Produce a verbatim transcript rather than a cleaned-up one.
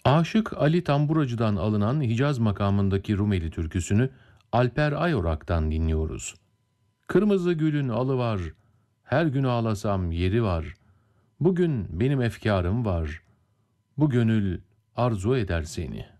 Aşık Ali Tamburacı'dan alınan Hicaz makamındaki Rumeli türküsünü Alper Ayorak'tan dinliyoruz. Kırmızı gülün alı var, her gün ağlasam yeri var. Bugün benim efkarım var, bu gönül arzu eder seni.